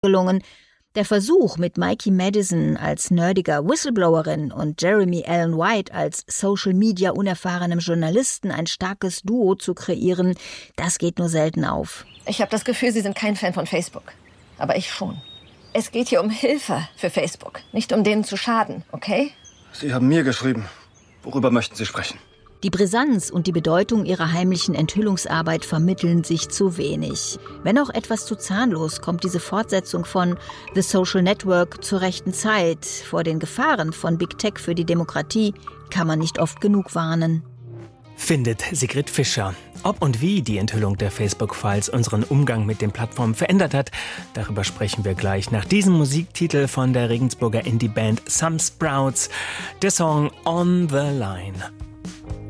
gelungen. Der Versuch, mit Mikey Madison als nerdiger Whistleblowerin und Jeremy Allen White als Social-Media-unerfahrenem Journalisten ein starkes Duo zu kreieren, das geht nur selten auf. Ich habe das Gefühl, Sie sind kein Fan von Facebook. Aber ich schon. Es geht hier um Hilfe für Facebook, nicht um denen zu schaden, okay? Sie haben mir geschrieben. Worüber möchten Sie sprechen? Die Brisanz und die Bedeutung ihrer heimlichen Enthüllungsarbeit vermitteln sich zu wenig. Wenn auch etwas zu zahnlos, kommt diese Fortsetzung von The Social Network zur rechten Zeit. Vor den Gefahren von Big Tech für die Demokratie kann man nicht oft genug warnen. Findet Sigrid Fischer. Ob und wie die Enthüllung der Facebook-Files unseren Umgang mit den Plattformen verändert hat, darüber sprechen wir gleich nach diesem Musiktitel von der Regensburger Indie-Band Some Sprouts, der Song On the Line.